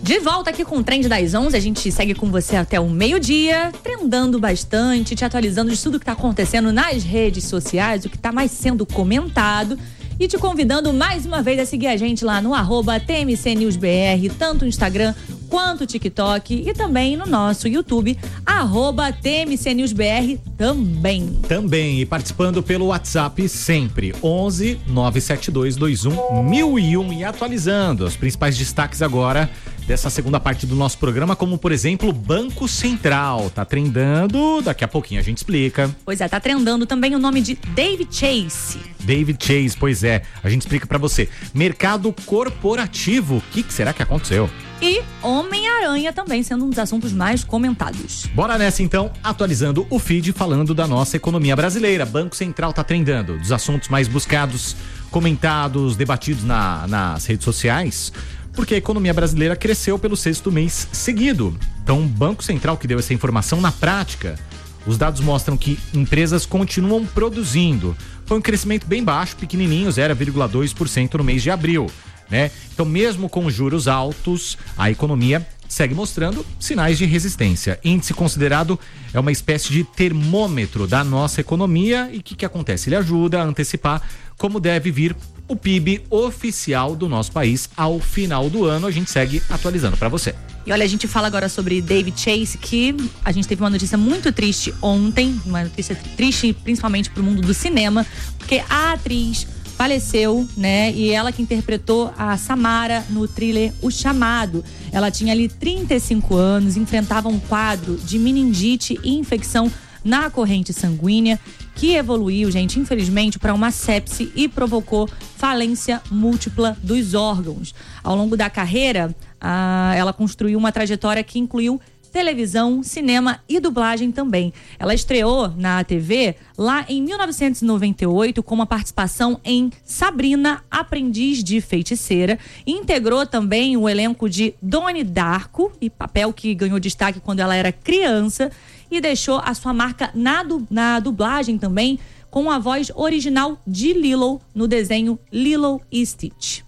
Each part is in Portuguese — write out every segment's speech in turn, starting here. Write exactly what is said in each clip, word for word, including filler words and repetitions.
De volta aqui com o Trend das onze, a gente segue com você até o meio-dia, trendando bastante, te atualizando de tudo que está acontecendo nas redes sociais, o que está mais sendo comentado e te convidando mais uma vez a seguir a gente lá no arroba T M C News B R, tanto no Instagram quanto no TikTok e também no nosso YouTube, arroba T M C News B R também. Também, e participando pelo WhatsApp sempre, onze nove sete dois dois um mil e um, e atualizando os principais destaques agora dessa segunda parte do nosso programa, como por exemplo, Banco Central, tá trendando, daqui a pouquinho a gente explica. Pois é, tá trendando também o nome de David Chase. David Chase, pois é, a gente explica pra você. Mercado corporativo, o que, que será que aconteceu? E Homem-Aranha também sendo um dos assuntos mais comentados. Bora nessa então, atualizando o feed, falando da nossa economia brasileira. Banco Central tá trendando, dos assuntos mais buscados, comentados, debatidos na, nas redes sociais, porque a economia brasileira cresceu pelo sexto mês seguido. Então, o Banco Central que deu essa informação na prática, os dados mostram que empresas continuam produzindo. Foi um crescimento bem baixo, pequenininho, zero vírgula dois por cento no mês de abril. Né? Então, mesmo com juros altos, a economia segue mostrando sinais de resistência. Índice considerado é uma espécie de termômetro da nossa economia e o que, que acontece? Ele ajuda a antecipar como deve vir o P I B oficial do nosso país ao final do ano. A gente segue atualizando para você. E olha, a gente fala agora sobre David Chase, que a gente teve uma notícia muito triste ontem, uma notícia triste principalmente para o mundo do cinema, porque a atriz faleceu, né? E ela que interpretou a Samara no thriller O Chamado. Ela tinha ali trinta e cinco anos, enfrentava um quadro de meningite e infecção na corrente sanguínea, que evoluiu, gente, infelizmente, para uma sepse e provocou falência múltipla dos órgãos. Ao longo da carreira, ah, ela construiu uma trajetória que incluiu televisão, cinema e dublagem também. Ela estreou na T V lá em mil novecentos e noventa e oito com uma participação em Sabrina, Aprendiz de Feiticeira. Integrou também o elenco de Donnie Darko, e papel que ganhou destaque quando ela era criança, e deixou a sua marca na, du- na dublagem também, com a voz original de Lilo no desenho Lilo e Stitch.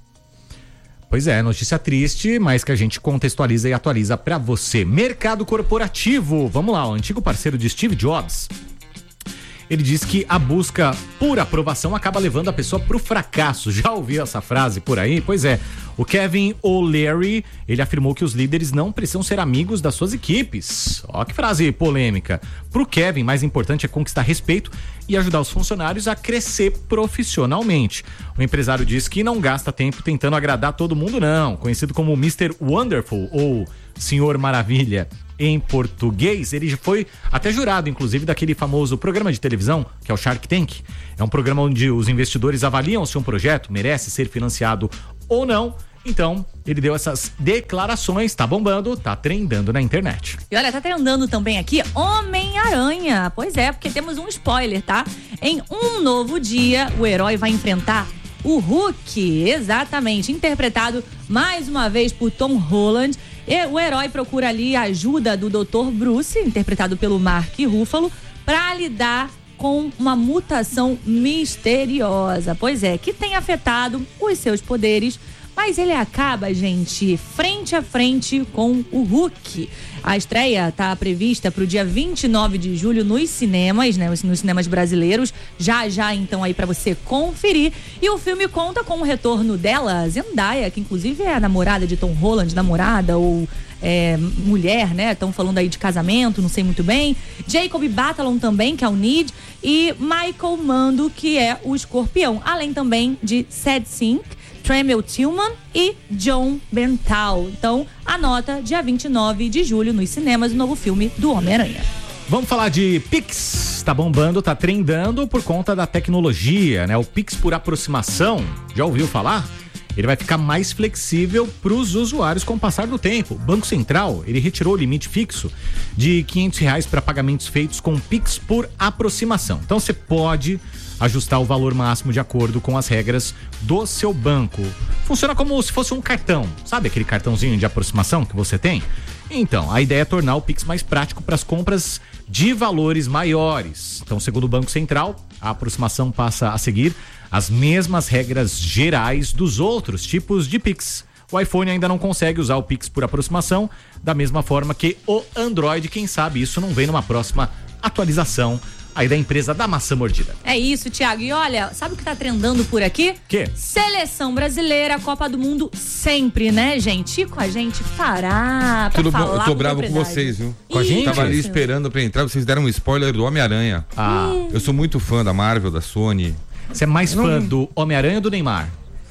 Pois é, notícia triste, mas que a gente contextualiza e atualiza pra você. Mercado corporativo, vamos lá, o antigo parceiro de Steve Jobs, ele diz que a busca por aprovação acaba levando a pessoa pro fracasso. Já ouviu essa frase por aí? Pois é, o Kevin O'Leary, ele afirmou que os líderes não precisam ser amigos das suas equipes. Ó, que frase polêmica. Pro Kevin, mais importante é conquistar respeito e ajudar os funcionários a crescer profissionalmente. O empresário diz que não gasta tempo tentando agradar todo mundo, não. Conhecido como mister Wonderful ou Senhor Maravilha em português, ele foi até jurado, inclusive, daquele famoso programa de televisão, que é o Shark Tank. É um programa onde os investidores avaliam se um projeto merece ser financiado ou não. Então, ele deu essas declarações, tá bombando, tá trendando na internet. E olha, tá trendando também aqui Homem-Aranha. Pois é, porque temos um spoiler, tá? Em um novo dia, o herói vai enfrentar o Hulk, exatamente, interpretado mais uma vez por Tom Holland. E o herói procura ali a ajuda do doutor Bruce, interpretado pelo Mark Ruffalo, para lidar com uma mutação misteriosa. Pois é, que tem afetado os seus poderes, mas ele acaba, gente, frente a frente com o Hulk. A estreia está prevista para o dia vinte e nove de julho nos cinemas, né? Nos cinemas brasileiros. Já, já, então, aí para você conferir. E o filme conta com o retorno dela, Zendaya, que inclusive é a namorada de Tom Holland, namorada ou é, mulher, né? Estão falando aí de casamento, não sei muito bem. Jacob Batalon também, que é o Ned. E Michael Mando, que é o Escorpião. Além também de Sad Sink, Tremel Tillman e John Bernthal. Então, anota, dia vinte e nove de julho nos cinemas, o novo filme do Homem-Aranha. Vamos falar de Pix. Tá bombando, tá trendando por conta da tecnologia, né? O Pix por aproximação, já ouviu falar? Ele vai ficar mais flexível para os usuários com o passar do tempo. O Banco Central, ele retirou o limite fixo de quinhentos reais para pagamentos feitos com Pix por aproximação. Então, você pode ajustar o valor máximo de acordo com as regras do seu banco. Funciona como se fosse um cartão, sabe aquele cartãozinho de aproximação que você tem? Então, a ideia é tornar o Pix mais prático para as compras de valores maiores. Então, segundo o Banco Central, a aproximação passa a seguir as mesmas regras gerais dos outros tipos de Pix. O iPhone ainda não consegue usar o Pix por aproximação, da mesma forma que o Android. Quem sabe isso não vem numa próxima atualização aí da empresa da maçã mordida. É isso, Thiago. E olha, sabe o que tá trendando por aqui? Quê? Seleção brasileira, Copa do Mundo sempre, né, gente? E com a gente parar pra Tudo falar bom, eu tô com bravo com propriedade. vocês, viu? Com a gente? Tava ali esperando pra entrar, vocês deram um spoiler do Homem-Aranha. Ah, Eu sou muito fã da Marvel, da Sony, você é mais Não- fã do Homem-Aranha ou do Neymar?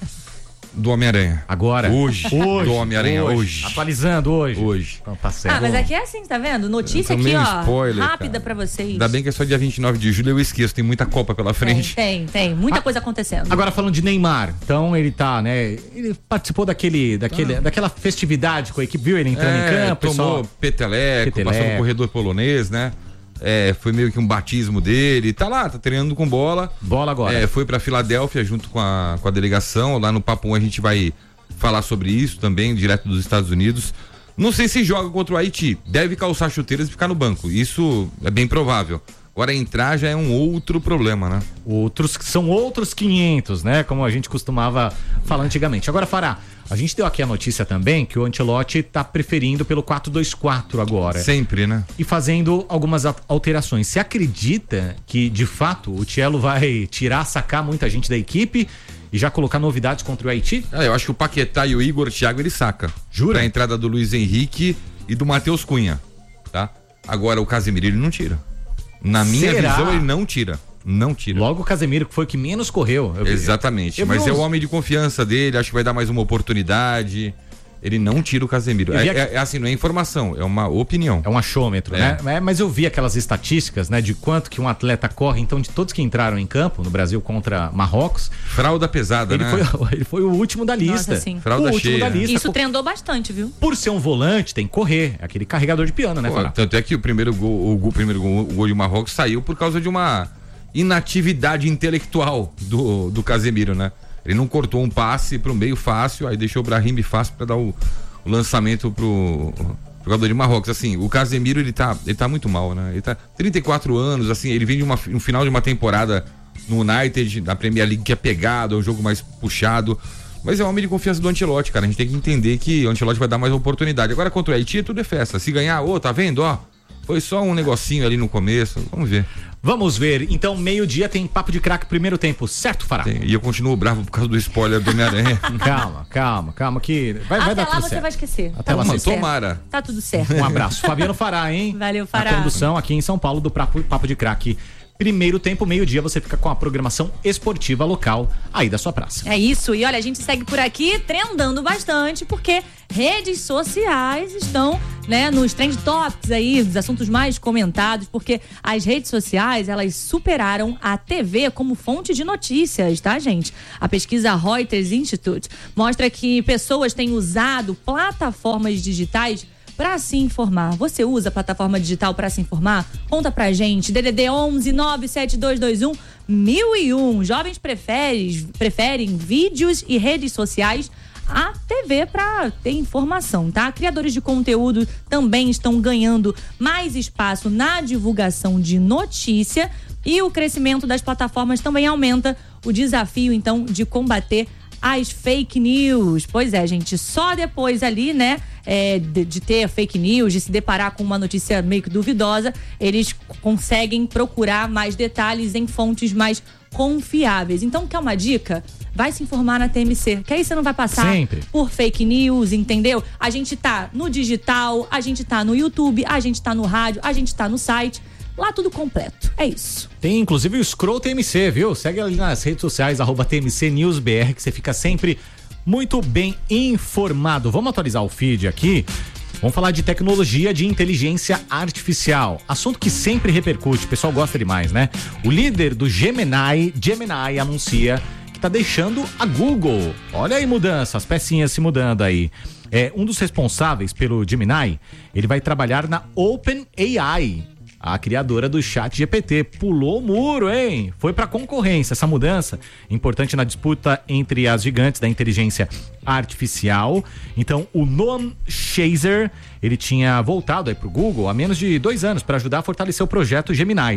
do Homem-Aranha. Agora? Hoje. Hoje. Do Homem-Aranha hoje. Atualizando hoje. Hoje. Então tá certo. Ah, mas aqui é assim, tá vendo? Notícia aqui, Tomei um ó, spoiler, rápida cara. pra vocês. Ainda bem que é só dia vinte e nove de julho, eu esqueço, tem muita Copa pela Tem, frente. tem, tem. Muita coisa acontecendo. Agora falando de Neymar, então ele tá, né? Ele participou daquele, daquele, Ah. daquela festividade com a equipe, viu ele entrando em É, campo, tomou pessoal. peteleco, Peteleco. passou no corredor polonês, né? É, foi meio que um batismo dele. Tá lá, tá treinando com bola. Bola agora. É, foi pra Filadélfia junto com a, com a delegação. Lá no Papo um a gente vai falar sobre isso também, direto dos Estados Unidos. Não sei se joga contra o Haiti. Deve calçar chuteiras e ficar no banco. Isso é bem provável. Agora entrar já é um outro problema, né? Outros que são outros quinhentos, né? Como a gente costumava falar antigamente. Agora, Fará, a gente deu aqui a notícia também que o Ancelotti tá preferindo pelo quatro dois quatro agora. Sempre, né? E fazendo algumas a- alterações. Você acredita que, de fato, o Thielo vai tirar, sacar muita gente da equipe e já colocar novidades contra o Haiti? É, eu acho que o Paquetá e o Igor Thiago ele saca. Jura? Pra entrada do Luiz Henrique e do Matheus Cunha, tá? Agora o Casemiro ele não tira. Na minha Será? visão ele não tira. Não tira. Logo o Casemiro, que foi o que menos correu. Eu vi- Exatamente. eu vi Mas é uns- o homem de confiança dele, acho que vai dar mais uma oportunidade. Ele não tira o Casemiro. Eu É, vi aqui- é- é assim, não é informação, é uma opinião. É um achômetro, É. né? É, mas eu vi aquelas estatísticas, né? De quanto que um atleta corre. Então, de todos que entraram em campo no Brasil contra Marrocos, Fralda pesada, ele, né? foi, ele foi o último da lista. Nossa, sim. Fralda o último cheia. da lista. Isso por, trendou bastante, viu? por ser um volante, tem que correr. É aquele carregador de piano, né, Pô, Fará? tanto é que o primeiro gol, o, gol, o primeiro gol, o gol de Marrocos saiu por causa de uma inatividade intelectual do, do Casemiro, né? Ele não cortou um passe pro meio fácil, aí deixou o Brahim fácil para dar o, o lançamento pro, pro jogador de Marrocos. Assim, o Casemiro ele tá, ele tá muito mal, né? Ele tá trinta e quatro anos, assim, ele vem de uma, um final de uma temporada no United, na Premier League, que é pegado, é um jogo mais puxado. Mas é um homem de confiança do Ancelotti, cara. A gente tem que entender que o Ancelotti vai dar mais oportunidade. Agora contra o Haiti tudo é festa. Se ganhar, ô, tá vendo, ó? Foi só um negocinho ali no começo. Vamos ver. Vamos ver. Então, meio-dia tem papo de craque primeiro tempo, certo, Fará? Tem. E eu continuo bravo por causa do spoiler do Homem-Aranha. Calma, calma, calma, que vai, vai Até dar lá tudo você certo. vai esquecer. Até lá tudo você- certo. Tomara. Tá tudo certo. Um abraço. Fabiano Fará, hein? Valeu, Fará. Na condução aqui em São Paulo do Papo, papo de Craque. Primeiro tempo, meio-dia, você fica com a programação esportiva local aí da sua praça. É isso, e olha, a gente segue por aqui trendando bastante, porque redes sociais estão, né, nos trend topics aí, dos assuntos mais comentados, porque as redes sociais, elas superaram a T V como fonte de notícias, tá, gente? A pesquisa Reuters Institute mostra que pessoas têm usado plataformas digitais para se informar. Você usa plataforma digital para se informar? Conta pra gente. D D D onze nove sete dois dois um mil e um. Jovens preferem, preferem vídeos e redes sociais à T V para ter informação, tá? Criadores de conteúdo também estão ganhando mais espaço na divulgação de notícia e o crescimento das plataformas também aumenta o desafio, então, de combater as fake news. Pois é, gente, só depois ali, né, é, de, de ter fake news, de se deparar com uma notícia meio que duvidosa, eles conseguem procurar mais detalhes em fontes mais confiáveis. Então, quer uma dica? Vai se informar na T M C, que aí você não vai passar Sempre. por fake news, entendeu? A gente tá no digital, a gente tá no YouTube, a gente tá no rádio, a gente tá no site. Lá tudo completo. É isso. Tem inclusive o Scroll T M C, viu? Segue ali nas redes sociais, arroba T M C News B R, que você fica sempre muito bem informado. Vamos atualizar o feed aqui. Vamos falar de tecnologia de inteligência artificial. Assunto que sempre repercute, o pessoal gosta demais, né? O líder do Gemini, Gemini anuncia que tá deixando a Google. Olha aí mudança, as pecinhas se mudando aí. É, um dos responsáveis pelo Gemini, ele vai trabalhar na OpenAI. A criadora do chat G P T pulou o muro, hein? Foi pra concorrência. Essa mudança importante na disputa entre as gigantes da inteligência artificial. Então, o Noam Chaser, ele tinha voltado aí pro Google há menos de dois anos para ajudar a fortalecer o projeto Gemini.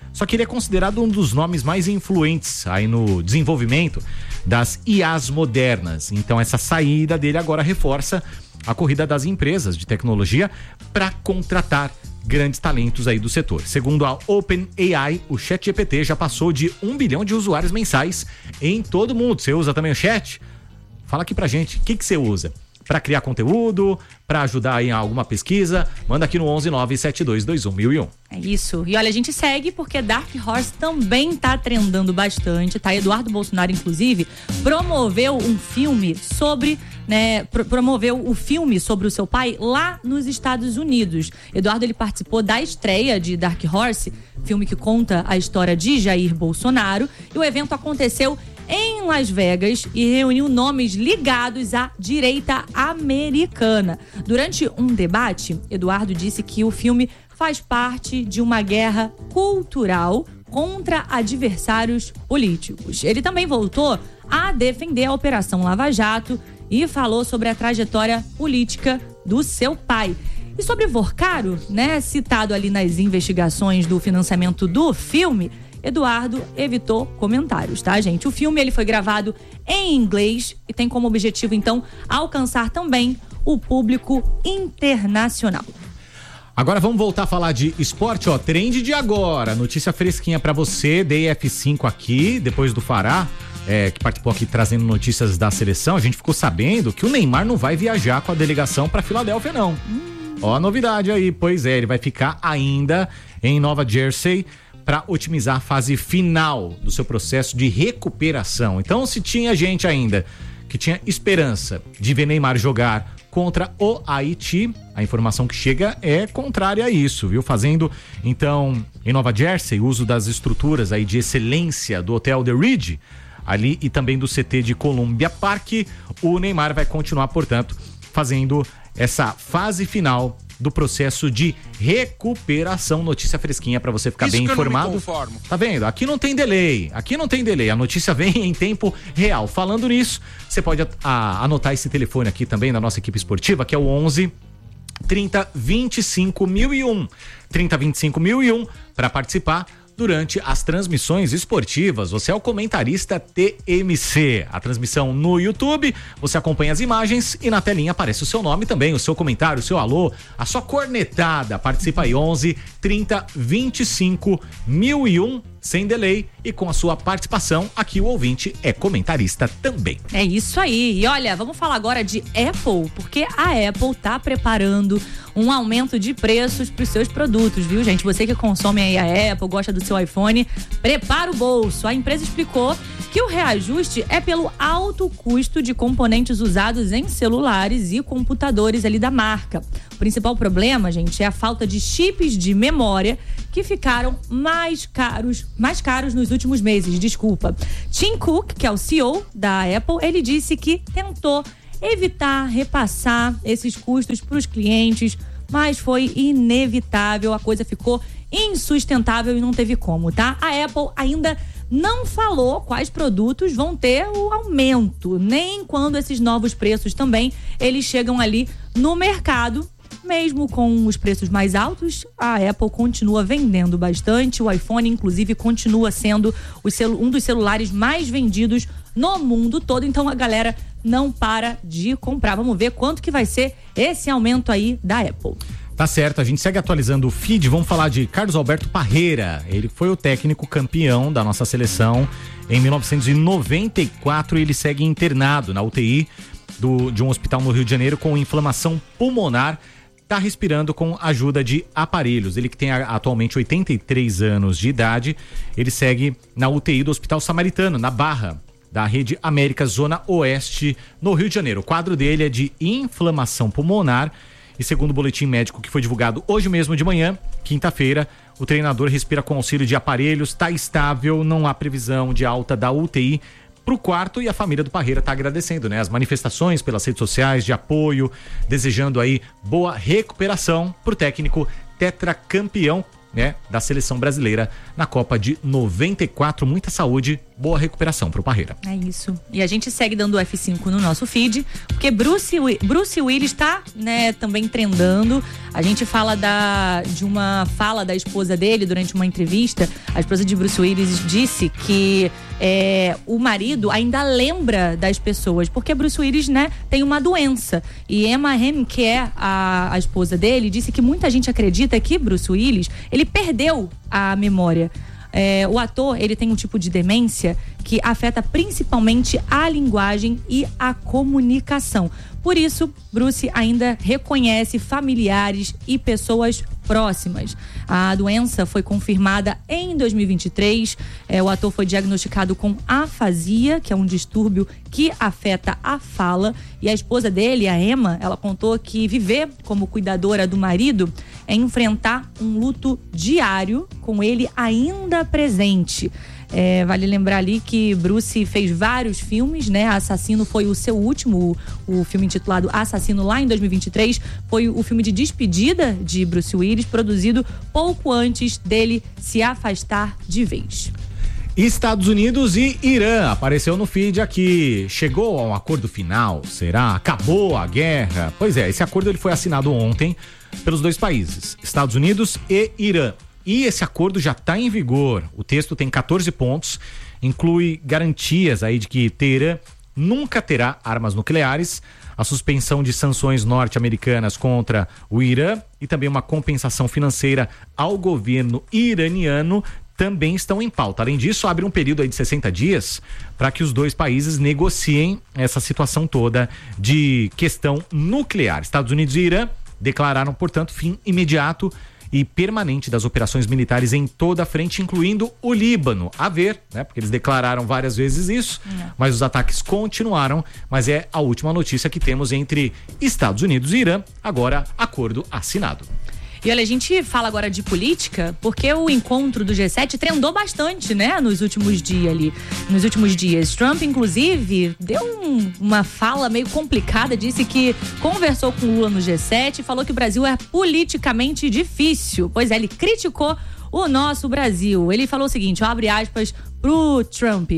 Só que ele é considerado um dos nomes mais influentes aí no desenvolvimento das I As modernas. Então essa saída dele agora reforça a corrida das empresas de tecnologia para contratar grandes talentos aí do setor. Segundo a OpenAI, o ChatGPT já passou de um bilhão de usuários mensais em todo mundo. Você usa também o chat? Fala aqui pra gente, o que que você usa? Para criar conteúdo, para ajudar em alguma pesquisa, manda aqui no onze nove sete dois dois um mil e um. É isso. E olha, a gente segue porque Dark Horse também tá trendando bastante, tá? Eduardo Bolsonaro, inclusive, promoveu um filme sobre, né, pro- promoveu o filme sobre o seu pai lá nos Estados Unidos. Eduardo, ele participou da estreia de Dark Horse, filme que conta a história de Jair Bolsonaro, e o evento aconteceu em Las Vegas e reuniu nomes ligados à direita americana. Durante um debate, Eduardo disse que o filme faz parte de uma guerra cultural contra adversários políticos. Ele também voltou a defender a Operação Lava Jato e falou sobre a trajetória política do seu pai. E sobre Vorcaro, né, citado ali nas investigações do financiamento do filme, Eduardo evitou comentários, tá, gente? O filme ele foi gravado em inglês e tem como objetivo, então, alcançar também o público internacional. Agora vamos voltar a falar de esporte, ó, trend de agora, notícia fresquinha pra você, dei F cinco aqui, depois do Fará, é, que participou aqui trazendo notícias da seleção, a gente ficou sabendo que o Neymar não vai viajar com a delegação pra Filadélfia, não. Hum. Ó a novidade aí, pois é, ele vai ficar ainda em Nova Jersey para otimizar a fase final do seu processo de recuperação. Então, se tinha gente ainda que tinha esperança de ver Neymar jogar contra o Haiti, a informação que chega é contrária a isso, viu? Fazendo, então, em Nova Jersey, uso das estruturas aí de excelência do Hotel The Ridge, ali, e também do C T de Columbia Park, o Neymar vai continuar, portanto, fazendo essa fase final do processo de recuperação. Notícia fresquinha para você ficar Isso bem que eu não me informado. conformo. Tá vendo? Aqui não tem delay, aqui não tem delay, a notícia vem em tempo real. Falando nisso, você pode a, a, anotar esse telefone aqui também da nossa equipe esportiva, que é o onze trinta vinte e cinco mil e um. trinta vinte e cinco mil e um para participar durante as transmissões esportivas. Você é o comentarista T M C. A transmissão no YouTube, você acompanha as imagens e na telinha aparece o seu nome também, o seu comentário, o seu alô, a sua cornetada. Participa aí, onze trinta vinte e cinco mil e um, sem delay, e com a sua participação, aqui o ouvinte é comentarista também. É isso aí. E olha, vamos falar agora de Apple, porque a Apple tá preparando um aumento de preços para os seus produtos, viu, gente? Você que consome aí a Apple, gosta do seu iPhone, prepara o bolso. A empresa explicou que o reajuste é pelo alto custo de componentes usados em celulares e computadores ali da marca. O principal problema, gente, é a falta de chips de memória que ficaram mais caros, mais caros nos últimos meses, desculpa. Tim Cook, que é o C E O da Apple, ele disse que tentou evitar repassar esses custos para os clientes, mas foi inevitável, a coisa ficou insustentável e não teve como, tá? A Apple ainda não falou quais produtos vão ter o aumento, nem quando esses novos preços também, eles chegam ali no mercado. Mesmo com os preços mais altos, a Apple continua vendendo bastante. O iPhone, inclusive, continua sendo o celu- um dos celulares mais vendidos no mundo todo. Então, a galera não para de comprar. Vamos ver quanto que vai ser esse aumento aí da Apple. Tá certo, a gente segue atualizando o feed. Vamos falar de Carlos Alberto Parreira. Ele foi o técnico campeão da nossa seleção em mil novecentos e noventa e quatro e ele segue internado na U T I do, de um hospital no Rio de Janeiro com inflamação pulmonar. Tá respirando com ajuda de aparelhos. Ele que tem atualmente oitenta e três anos de idade, ele segue na U T I do Hospital Samaritano, na Barra, da Rede América, Zona Oeste, no Rio de Janeiro. O quadro dele é de inflamação pulmonar e, segundo o boletim médico que foi divulgado hoje mesmo de manhã, quinta-feira, o treinador respira com auxílio de aparelhos, tá estável, não há previsão de alta da U T I pro quarto, e a família do Parreira tá agradecendo, né? As manifestações pelas redes sociais de apoio, desejando aí boa recuperação pro técnico tetracampeão, né, da seleção brasileira na Copa de noventa e quatro. Muita saúde, boa recuperação pro Parreira. É isso. E a gente segue dando F cinco no nosso feed, porque Bruce, Bruce Willis tá, né, também trendando. A gente fala da, de uma fala da esposa dele durante uma entrevista. A esposa de Bruce Willis disse que é, o marido ainda lembra das pessoas, porque Bruce Willis, né, tem uma doença. E Emma Hamm, que é a, a esposa dele, disse que muita gente acredita que Bruce Willis, ele perdeu a memória. É, o ator, ele tem um tipo de demência que afeta principalmente a linguagem e a comunicação. Por isso, Bruce ainda reconhece familiares e pessoas próximas. A doença foi confirmada em dois mil e vinte e três. É, o ator foi diagnosticado com afasia, que é um distúrbio que afeta a fala. E a esposa dele, a Emma, ela contou que viver como cuidadora do marido é enfrentar um luto diário com ele ainda presente. É, vale lembrar ali que Bruce fez vários filmes, né? Assassino foi o seu último, o, o filme intitulado Assassino, lá em dois mil e vinte e três. Foi o filme de despedida de Bruce Willis, produzido pouco antes dele se afastar de vez. Estados Unidos e Irã, apareceu no feed aqui. Chegou a um acordo final? Será? Acabou a guerra? Pois é, esse acordo ele foi assinado ontem pelos dois países, Estados Unidos e Irã. E esse acordo já está em vigor. O texto tem quatorze pontos, inclui garantias aí de que Teherã nunca terá armas nucleares, a suspensão de sanções norte-americanas contra o Irã e também uma compensação financeira ao governo iraniano também estão em pauta. Além disso, abre um período aí de sessenta dias para que os dois países negociem essa situação toda de questão nuclear. Estados Unidos e Irã declararam, portanto, fim imediato e permanente das operações militares em toda a frente, incluindo o Líbano. A ver, né? Porque eles declararam várias vezes isso, Não. mas os ataques continuaram. Mas é a última notícia que temos entre Estados Unidos e Irã. Agora, acordo assinado. E olha, a gente fala agora de política, porque o encontro do G sete trendou bastante, né, nos últimos dias ali, nos últimos dias. Trump, inclusive, deu um, uma fala meio complicada, disse que conversou com Lula no G sete e falou que o Brasil é politicamente difícil. Pois é, ele criticou o nosso Brasil. Ele falou o seguinte, ó, abre aspas pro Trump,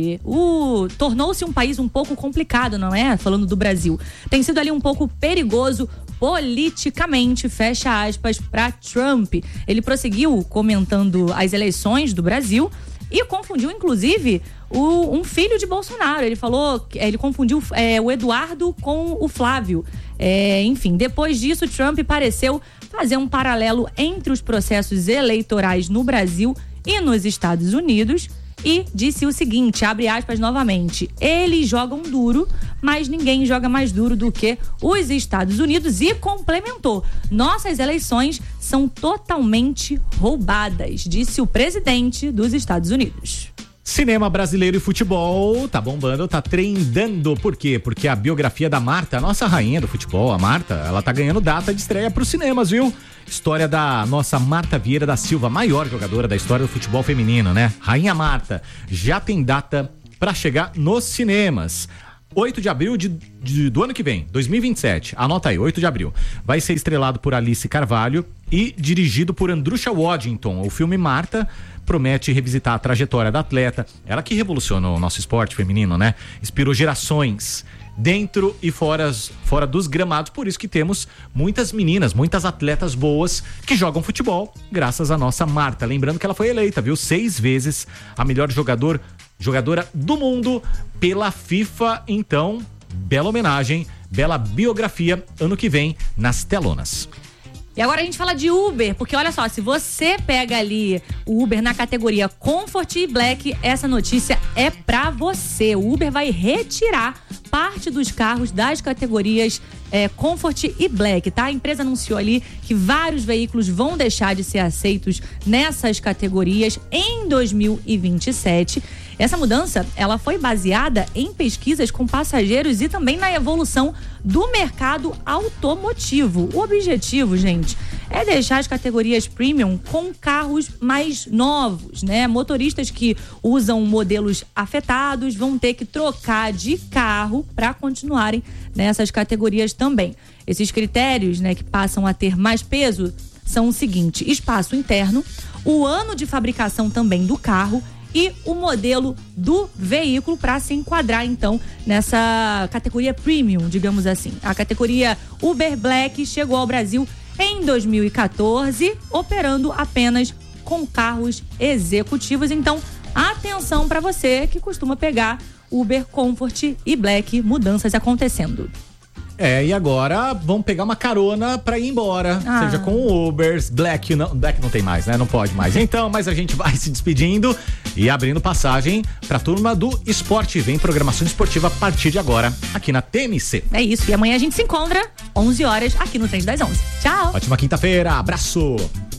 o tornou-se um país um pouco complicado, não é? Falando do Brasil. Tem sido ali um pouco perigoso politicamente, fecha aspas, para Trump. Ele prosseguiu comentando as eleições do Brasil e confundiu, inclusive, o, um filho de Bolsonaro. Ele falou, ele confundiu é, o Eduardo com o Flávio. É, enfim, depois disso, Trump pareceu fazer um paralelo entre os processos eleitorais no Brasil e nos Estados Unidos e disse o seguinte, abre aspas novamente, eles jogam duro, mas ninguém joga mais duro do que os Estados Unidos, e complementou, nossas eleições são totalmente roubadas, disse o presidente dos Estados Unidos. Cinema brasileiro e futebol tá bombando, tá trendando. Por quê? Porque a biografia da Marta, a nossa rainha do futebol, a Marta, ela tá ganhando data de estreia pros cinemas, viu? História da nossa Marta Vieira da Silva, maior jogadora da história do futebol feminino, né? Rainha Marta, já tem data pra chegar nos cinemas. oito de abril de, de, do ano que vem, dois mil e vinte e sete. Anota aí, oito de abril. Vai ser estrelado por Alice Carvalho e dirigido por Andrusha Waddington. O filme Marta promete revisitar a trajetória da atleta, ela que revolucionou o nosso esporte feminino, né? Inspirou gerações dentro e fora, fora dos gramados, por isso que temos muitas meninas, muitas atletas boas que jogam futebol, graças à nossa Marta. Lembrando que ela foi eleita, viu? Seis vezes a melhor jogador, jogadora do mundo pela FIFA. Então, bela homenagem, bela biografia, ano que vem nas telonas. E agora a gente fala de Uber, porque olha só, se você pega ali o Uber na categoria Comfort e Black, essa notícia é pra você. O Uber vai retirar parte dos carros das categorias é, Comfort e Black, tá? A empresa anunciou ali que vários veículos vão deixar de ser aceitos nessas categorias em dois mil e vinte e sete. Essa mudança, ela foi baseada em pesquisas com passageiros e também na evolução do mercado automotivo. O objetivo, gente, é deixar as categorias premium com carros mais novos, né? Motoristas que usam modelos afetados vão ter que trocar de carro para continuarem nessas categorias também. Esses critérios, né, que passam a ter mais peso são o seguinte: espaço interno, o ano de fabricação também do carro e o modelo do veículo para se enquadrar então nessa categoria premium, digamos assim. A categoria Uber Black chegou ao Brasil em dois mil e quatorze, operando apenas com carros executivos. Então, atenção para você que costuma pegar Uber Comfort e Black, mudanças acontecendo. É, e agora vamos pegar uma carona pra ir embora, Ah. seja com o Ubers, Black não, Black não tem mais, né? Não pode mais. Então, mas a gente vai se despedindo e abrindo passagem pra turma do esporte. Vem programação esportiva a partir de agora, aqui na T M C. É isso, e amanhã a gente se encontra onze horas aqui no Trend das onze. Tchau! Ótima quinta-feira, abraço!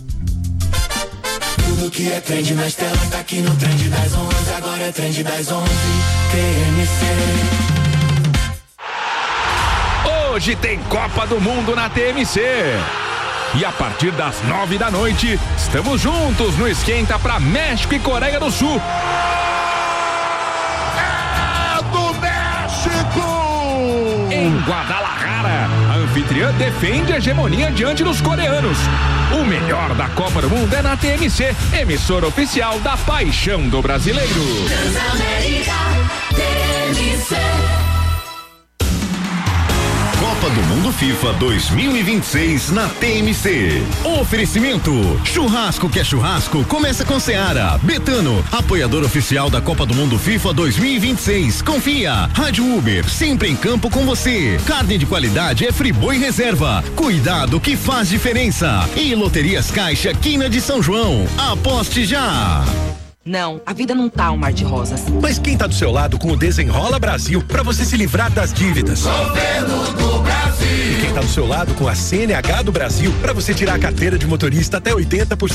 Tudo que é trend nas telas tá aqui no Trend das onze. Agora é Trend das onze, T M C. Hoje tem Copa do Mundo na T M C. E a partir das nove da noite, estamos juntos no Esquenta pra México e Coreia do Sul. É do México! Em Guadalajara, a anfitriã defende a hegemonia diante dos coreanos. O melhor da Copa do Mundo é na T M C, emissora oficial da paixão do brasileiro. Transamérica, T M C. Copa do Mundo FIFA dois mil e vinte e seis na T M C. Oferecimento: churrasco que é churrasco, começa com Seara. Betano, apoiador oficial da Copa do Mundo FIFA dois mil e vinte e seis. Confia. Rádio Uber, sempre em campo com você. Carne de qualidade é Friboi Reserva. Cuidado que faz diferença. E Loterias Caixa, Quina de São João. Aposte já. Não, a vida não tá um mar de rosas. Mas quem tá do seu lado com o Desenrola Brasil pra você se livrar das dívidas? Governo do Brasil. E quem tá do seu lado com a C N H do Brasil pra você tirar a carteira de motorista até oitenta por cento